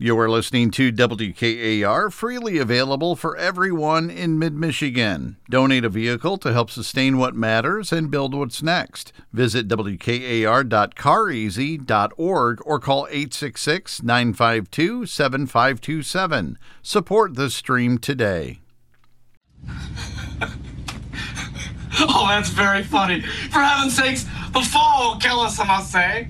You are listening to WKAR, freely available for everyone in mid-Michigan. Donate a vehicle to help sustain what matters and build what's next. Visit WKAR.careasy.org or call 866-952-7527. Support the stream today. Oh, that's very funny. For heaven's sakes, the fall will kill us, I must say.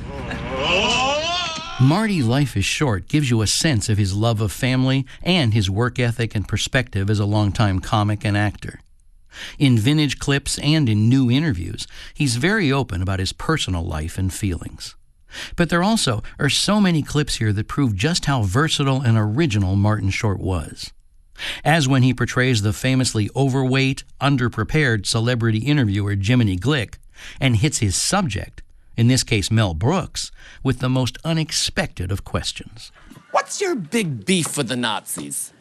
Marty, Life is Short gives you a sense of his love of family and his work ethic and perspective as a longtime comic and actor. In vintage clips and in new interviews, he's very open about his personal life and feelings. But there also are so many clips here that prove just how versatile and original Martin Short was. As when he portrays the famously overweight, underprepared celebrity interviewer Jiminy Glick and hits his subject, in this case Mel Brooks, with the most unexpected of questions. What's your big beef with the Nazis?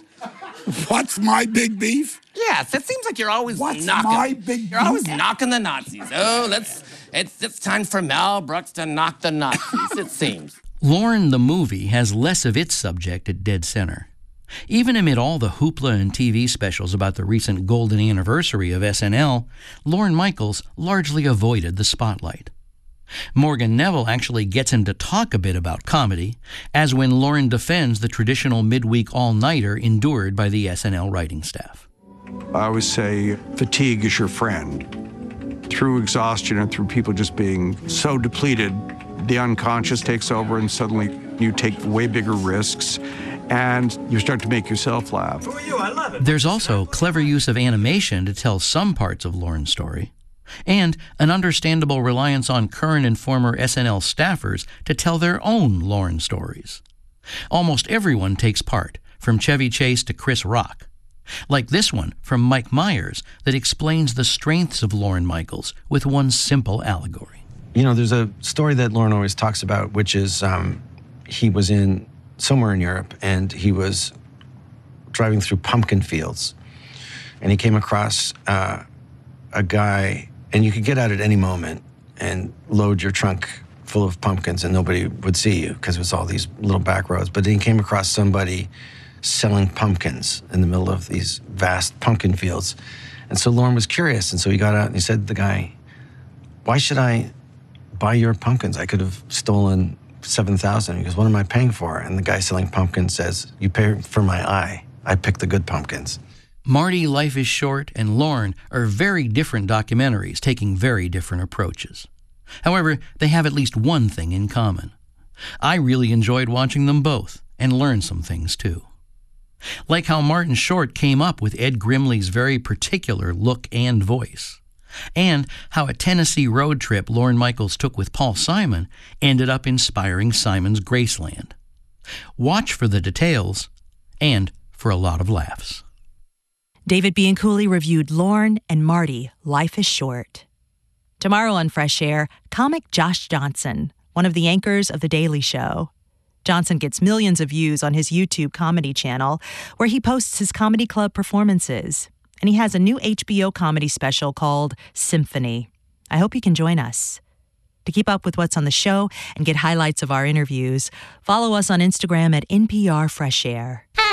What's my big beef? Yes, it seems like you're always What's knocking. my big beef? You're always knocking the Nazis. Oh, it's time for Mel Brooks to knock the Nazis, it seems. Lorne the movie has less of its subject at dead center. Even amid all the hoopla and TV specials about the recent golden anniversary of SNL, Lorne Michaels largely avoided the spotlight. Morgan Neville actually gets him to talk a bit about comedy, as when Lorne defends the traditional midweek all-nighter endured by the SNL writing staff. I always say fatigue is your friend. Through exhaustion and through people just being so depleted, the unconscious takes over and suddenly you take way bigger risks and you start to make yourself laugh. Who are you? I love it. There's also clever use of animation to tell some parts of Lorne's story, and an understandable reliance on current and former SNL staffers to tell their own Lorne stories. Almost everyone takes part, from Chevy Chase to Chris Rock. Like this one from Mike Myers that explains the strengths of Lorne Michaels with one simple allegory. You know, there's a story that Lorne always talks about, which is he was somewhere in Europe, and he was driving through pumpkin fields, and he came across a guy, and you could get out at any moment and load your trunk full of pumpkins and nobody would see you because it was all these little back roads. But then he came across somebody selling pumpkins in the middle of these vast pumpkin fields. And so Lorne was curious, and so he got out and he said to the guy, "Why should I buy your pumpkins? I could have stolen 7,000. He goes, "What am I paying for?" And the guy selling pumpkins says, "You pay for my eye. I pick the good pumpkins." Marty, Life is Short, and Lorne are very different documentaries taking very different approaches. However, they have at least one thing in common. I really enjoyed watching them both and learned some things too. Like how Martin Short came up with Ed Grimley's very particular look and voice, and how a Tennessee road trip Lorne Michaels took with Paul Simon ended up inspiring Simon's Graceland. Watch for the details and for a lot of laughs. David Bianculli reviewed Lorne and Marty, Life is Short. Tomorrow on Fresh Air, comic Josh Johnson, one of the anchors of The Daily Show. Johnson gets millions of views on his YouTube comedy channel, where he posts his comedy club performances. And he has a new HBO comedy special called Symphony. I hope you can join us. To keep up with what's on the show and get highlights of our interviews, follow us on Instagram at NPR Fresh Air.